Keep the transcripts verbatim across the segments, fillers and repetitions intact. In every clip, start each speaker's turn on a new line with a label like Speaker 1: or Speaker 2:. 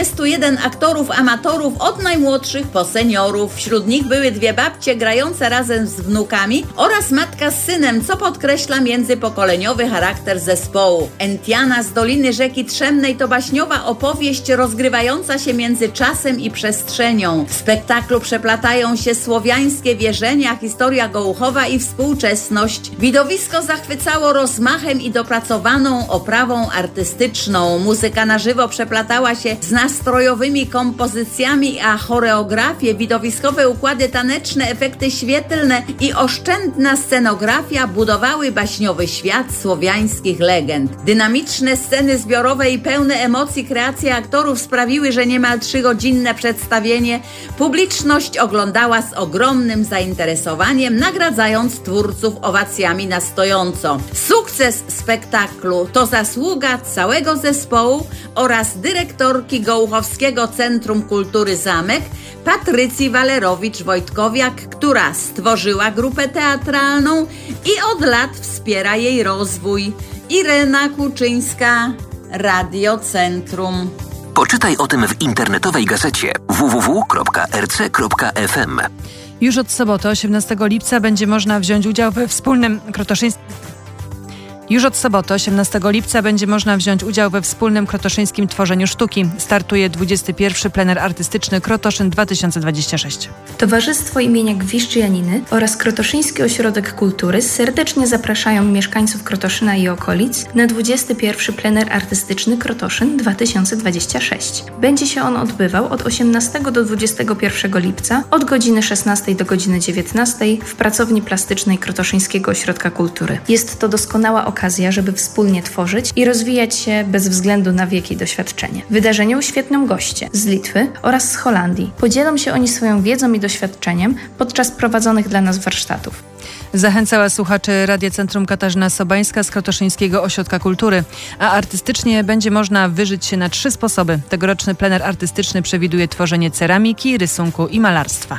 Speaker 1: dwudziestu jeden aktorów amatorów od najmłodszych po seniorów. Wśród nich były dwie babcie grające razem z wnukami oraz matka z synem, co podkreśla międzypokoleniowy charakter zespołu. Entiana z Doliny Rzeki Trzemnej to baśniowa opowieść rozgrywająca się między czasem i przestrzenią. W spektaklu przeplatają się słowiańskie wierzenia, historia Gołuchowa i współczesność. Widowisko zachwycało rozmachem i dopracowaną oprawą artystyczną. Muzyka na żywo przeplatała się z nastrojowymi kompozycjami, a choreografie, widowiskowe układy taneczne, efekty świetlne i oszczędna scenografia budowały baśniowy świat słowiańskich legend. Dynamiczne sceny zbiorowe i pełne emocji kreacje aktorów sprawiły, że niemal trzygodzinne przedstawienie publiczność oglądała z ogromnym zainteresowaniem, nagradzając twórców owacjami na stojąco. Sukces spektaklu to zasługa całego zespołu oraz dyrektorki Gołuchowskiego Centrum Kultury Zamek, Patrycji Walerowicz-Wojtkowiak, która stworzyła grupę teatralną i od lat wspiera jej rozwój. Irena Kuczyńska, Radio Centrum.
Speaker 2: Poczytaj o tym w internetowej gazecie w w w kropka r c kropka f m.
Speaker 3: Już od soboty, osiemnastego lipca, będzie można wziąć udział we wspólnym krotoszyńskim... Już od soboty, osiemnastego lipca, będzie można wziąć udział we wspólnym krotoszyńskim tworzeniu sztuki. Startuje dwudziesty pierwszy plener artystyczny Krotoszyn dwa tysiące dwadzieścia sześć.
Speaker 4: Towarzystwo imienia Gwiżdży Janiny oraz Krotoszyński Ośrodek Kultury serdecznie zapraszają mieszkańców Krotoszyna i okolic na dwudziesty pierwszy plener artystyczny Krotoszyn dwa tysiące dwadzieścia sześć. Będzie się on odbywał od osiemnastego do dwudziestego pierwszego lipca od godziny szesnastej do godziny dziewiętnastej w pracowni plastycznej Krotoszyńskiego Ośrodka Kultury. Jest to doskonała okazja, żeby wspólnie tworzyć i rozwijać się bez względu na wiek i doświadczenie. Wydarzenie uświetnią goście z Litwy oraz z Holandii. Podzielą się oni swoją wiedzą i doświadczeniem podczas prowadzonych dla nas warsztatów.
Speaker 3: Zachęcała słuchaczy Radia Centrum Katarzyna Sobańska z Krotoszyńskiego Ośrodka Kultury. A artystycznie będzie można wyżyć się na trzy sposoby. Tegoroczny plener artystyczny przewiduje tworzenie ceramiki, rysunku i malarstwa.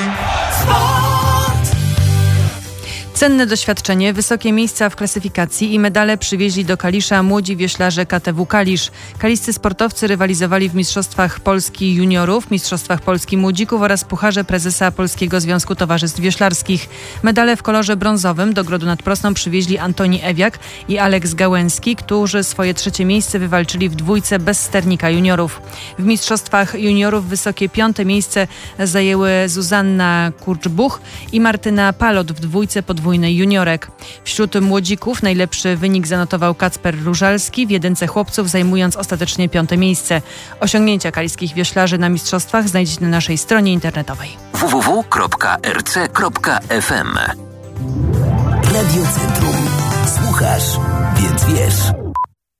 Speaker 3: Cenne doświadczenie, wysokie miejsca w klasyfikacji i medale przywieźli do Kalisza młodzi wioślarze K T W Kalisz. Kaliscy sportowcy rywalizowali w Mistrzostwach Polski Juniorów, Mistrzostwach Polski Młodzików oraz Pucharze Prezesa Polskiego Związku Towarzystw Wioślarskich. Medale w kolorze brązowym do Grodu nad Prosną przywieźli Antoni Ewiak i Aleks Gałęski, którzy swoje trzecie miejsce wywalczyli w dwójce bez sternika juniorów. W Mistrzostwach Juniorów wysokie piąte miejsce zajęły Zuzanna Kurczbuch i Martyna Palot w dwójce podwójnej juniorek. Wśród młodzików najlepszy wynik zanotował Kacper Różalski w jedynce chłopców, zajmując ostatecznie piąte miejsce. Osiągnięcia kaliskich wioślarzy na mistrzostwach znajdziecie na naszej stronie internetowej
Speaker 2: w w w kropka r c kropka f m. Radio Centrum. Słuchasz, więc wiesz.